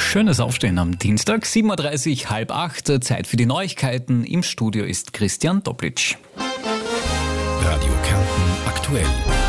Schönes Aufstehen am Dienstag, 7.30 Uhr, 7:30, Zeit für die Neuigkeiten. Im Studio ist Christian Doblitsch. Radio Kärnten aktuell.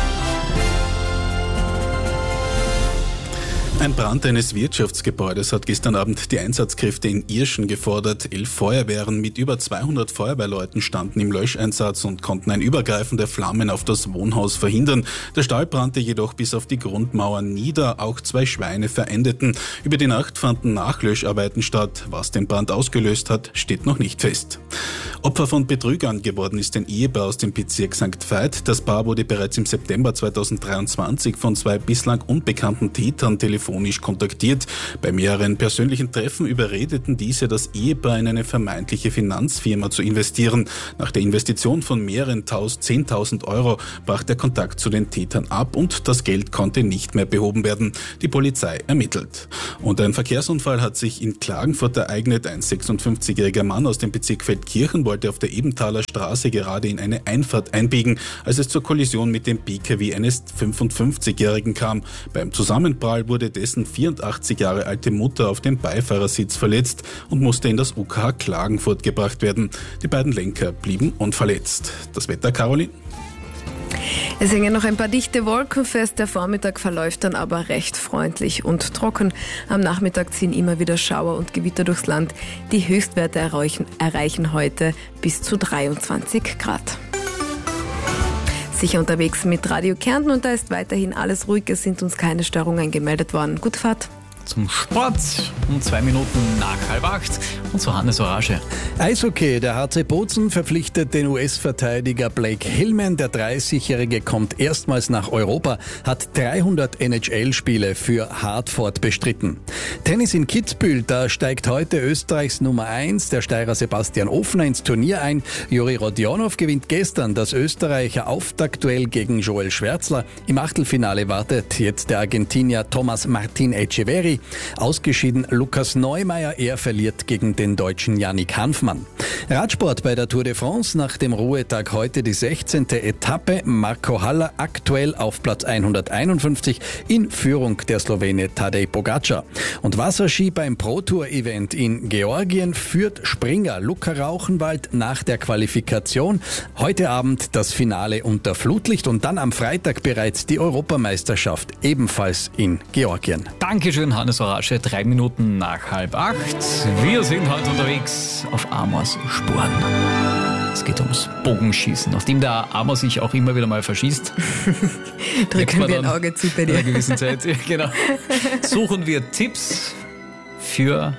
Ein Brand eines Wirtschaftsgebäudes hat gestern Abend die Einsatzkräfte in Irschen gefordert. 11 Feuerwehren mit über 200 Feuerwehrleuten standen im Löscheinsatz und konnten ein Übergreifen der Flammen auf das Wohnhaus verhindern. Der Stall brannte jedoch bis auf die Grundmauern nieder. Auch 2 Schweine verendeten. Über die Nacht fanden Nachlöscharbeiten statt. Was den Brand ausgelöst hat, steht noch nicht fest. Opfer von Betrügern geworden ist ein Ehepaar aus dem Bezirk St. Veit. Das Paar wurde bereits im September 2023 von 2 bislang unbekannten Tätern telefonisch kontaktiert. Bei mehreren persönlichen Treffen überredeten diese das Ehepaar in eine vermeintliche Finanzfirma zu investieren. Nach der Investition von mehreren 10.000 Euro brach der Kontakt zu den Tätern ab und das Geld konnte nicht mehr behoben werden. Die Polizei ermittelt. Und ein Verkehrsunfall hat sich in Klagenfurt ereignet. Ein 56-jähriger Mann aus dem Bezirk Feldkirchen wollte auf der Ebenthaler Straße gerade in eine Einfahrt einbiegen, als es zur Kollision mit dem PKW eines 55-jährigen kam. Beim Zusammenprall wurde dessen 84 Jahre alte Mutter auf dem Beifahrersitz verletzt und musste in das UKH Klagenfurt gebracht werden. Die beiden Lenker blieben unverletzt. Das Wetter, Caroline? Es hängen noch ein paar dichte Wolken fest. Der Vormittag verläuft dann aber recht freundlich und trocken. Am Nachmittag ziehen immer wieder Schauer und Gewitter durchs Land. Die Höchstwerte erreichen heute bis zu 23 Grad. Sicher unterwegs mit Radio Kärnten und da ist weiterhin alles ruhig. Es sind uns keine Störungen gemeldet worden. Gute Fahrt. Zum Sport um 2 Minuten nach 7:30 und zu Hannes Orage. Eishockey, der HC Bozen verpflichtet den US-Verteidiger Blake Hillman. Der 30-Jährige kommt erstmals nach Europa, hat 300 NHL-Spiele für Hartford bestritten. Tennis in Kitzbühel, da steigt heute Österreichs Nummer 1, der Steirer Sebastian Ofner, ins Turnier ein. Juri Rodionov gewinnt gestern das Österreicher Auftaktduell gegen Joel Schwärzler. Im Achtelfinale wartet jetzt der Argentinier Thomas Martin Echeverri. Ausgeschieden Lukas Neumeier, er verliert gegen den Deutschen Yannick Hanfmann. Radsport bei der Tour de France, nach dem Ruhetag heute die 16. Etappe. Marco Haller aktuell auf Platz 151 in Führung der Slowene Tadej Pogačar. Und Wasserski beim Pro-Tour-Event in Georgien führt Springer Luca Rauchenwald nach der Qualifikation. Heute Abend das Finale unter Flutlicht und dann am Freitag bereits die Europameisterschaft, ebenfalls in Georgien. Dankeschön, Hannes Orage, 3 Minuten nach 7:30. Wir sind heute unterwegs auf Amors Spuren. Es geht ums Bogenschießen, nachdem der Amor sich auch immer wieder mal verschießt. Drücken wir ein Auge zu bei dir. In einer gewissen Zeit, ja, genau. Suchen wir Tipps für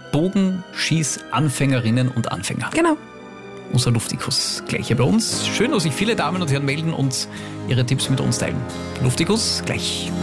Bogenschießanfängerinnen und Anfänger. Genau. Unser Luftikus gleich hier bei uns. Schön, dass sich viele Damen und Herren melden und ihre Tipps mit uns teilen. Luftikus gleich.